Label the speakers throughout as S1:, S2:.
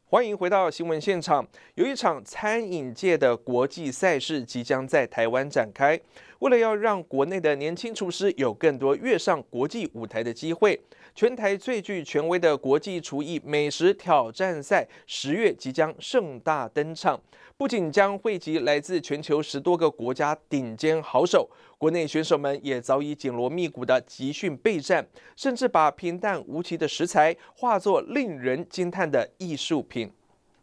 S1: 欢迎回到新闻现场。有一场餐饮界的国际赛事即将在台湾展开。为了要让国内的年轻厨师有更多跃上国际舞台的机会，全台最具权威的国际厨艺美食挑战赛10月即将盛大登场。不仅将汇集来自全球10多个国家顶尖好手，国内选手们也早已紧锣密鼓的集训备战，甚至把平淡无奇的食材化作令人惊叹的艺术品。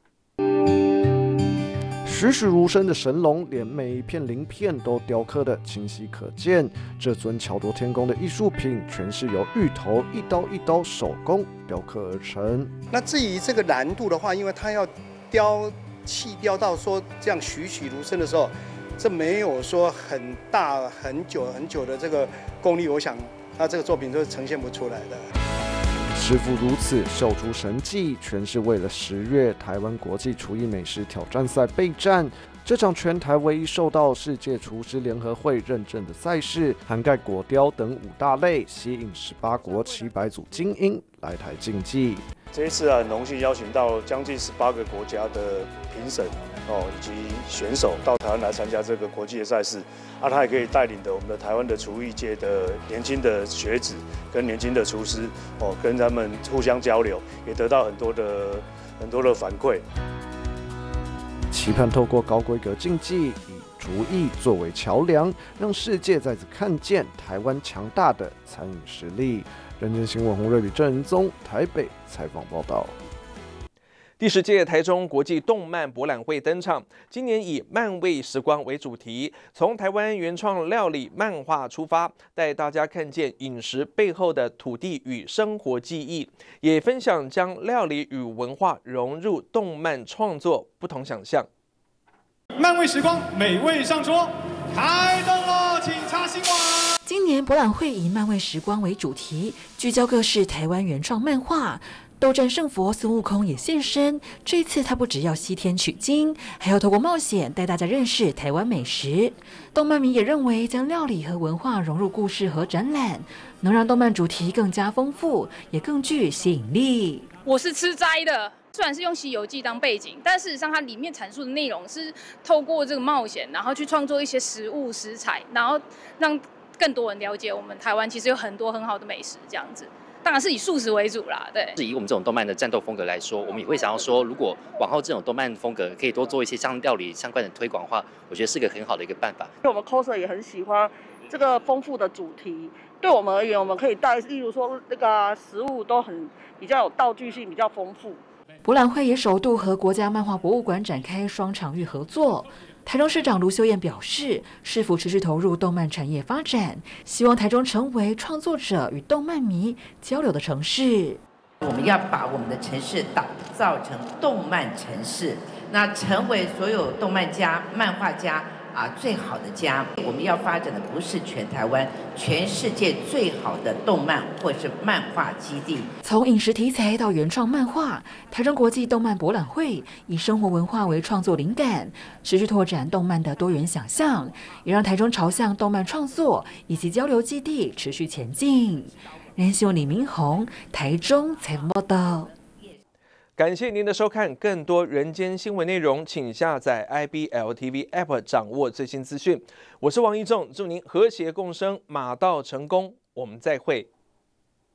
S2: 栩栩如生的神龙，连每一片鳞片都雕刻得清晰可见。这尊巧夺天工的艺术品，全是由芋头一刀一刀手工雕刻而成。
S3: 那至于这个难度的话，因为它要气雕到说这样栩栩如生的时候，这没有说很大很久的这个功力，我想它这个作品都是呈现不出来的。
S2: 师傅如此秀出神技，全是为了10月台湾国际厨艺美食挑战赛备战。这场全台唯一受到世界厨师联合会认证的赛事，涵盖果雕等5大类，吸引18国700组精英来台竞技。
S4: 这一次很荣幸邀请到将近18个国家的评审以及选手到台湾来参加这个国际的赛事。他也可以带领的我们的台湾的厨艺界的年轻的学子跟年轻的厨师跟他们互相交流，也得到很多的反馈。
S2: 期盼透过高规格竞技，以厨艺作为桥梁，让世界再次看见台湾强大的餐饮实力。人间新闻洪瑞比、郑仁宗台北采访报道。
S1: 第10届台中国际动漫博览会登场，今年以漫味时光为主题，从台湾原创料理漫画出发，带大家看见饮食背后的土地与生活记忆，也分享将料理与文化融入动漫创作不同想象。
S5: 漫味时光，美味上桌，开动了，请插新闻。
S6: 今年博览会以漫味时光为主题，聚焦各式台湾原创漫画。斗战胜佛孙悟空也现身，这次他不只要西天取经，还要透过冒险带大家认识台湾美食。动漫迷也认为，将料理和文化融入故事和展览，能让动漫主题更加丰富，也更具吸引力。
S7: 我是吃斋的，虽然是用《西游记》当背景，但事实上它里面阐述的内容是透过这个冒险，然后去创作一些食物食材，然后让更多人了解我们台湾其实有很多很好的美食这样子。当然是以素食为主啦，对。
S8: 以我们这种动漫的战斗风格来说，我们也会想要说，如果往后这种动漫风格可以多做一些像料理相关的推广的话，我觉得是个很好的一个办法。
S9: 我们 coser 也很喜欢这个丰富的主题，对我们而言，我们可以带，例如说那个食物都比较有道具性，比较丰富。
S6: 博览会也首度和国家漫画博物馆展开双场域合作。台中市长卢秀燕表示，市府持续投入动漫产业发展，希望台中成为创作者与动漫迷交流的城市。
S10: 我们要把我们的城市打造成动漫城市，那成为所有动漫家、漫画家最好的家。我们要发展的不是全台湾、全世界最好的动漫或是漫画基地。
S6: 从饮食题材到原创漫画，台中国际动漫博览会以生活文化为创作灵感，持续拓展动漫的多元想象，也让台中朝向动漫创作以及交流基地持续前进。人新闻李明宏，台中采访报道。
S1: 感谢您的收看，更多人间新闻内容，请下载 IBL-TV App 掌握最新资讯。我是王一仲，祝您和谐共生，马到成功，我们再会。